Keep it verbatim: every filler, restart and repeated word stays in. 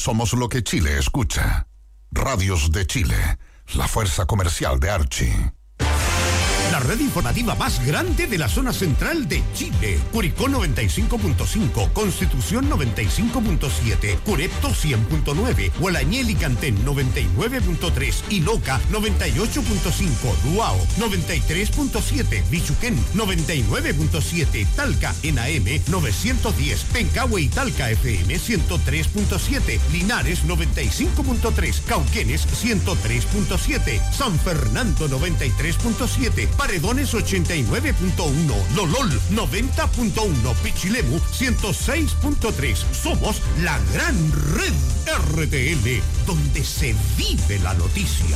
Somos lo que Chile escucha. Radios de Chile, la fuerza comercial de Archie. La red informativa más grande de la zona central de Chile. Curicó noventa y cinco punto cinco, Constitución noventa y cinco punto siete, Curepto cien punto nueve, Gualañé y Cantén noventa y nueve punto tres, Iloca noventa y ocho punto cinco, Ruao noventa y tres punto siete, Bichuquén noventa y nueve punto siete, Talca en A M novecientos diez, Pencahue y Talca F M ciento tres punto siete, Linares noventa y cinco punto tres, Cauquenes ciento tres punto siete, San Fernando noventa y tres punto siete, Paredones ochenta y nueve punto uno, Lolol noventa punto uno, Pichilemu ciento seis punto tres. Somos la gran red R T L, donde se vive la noticia.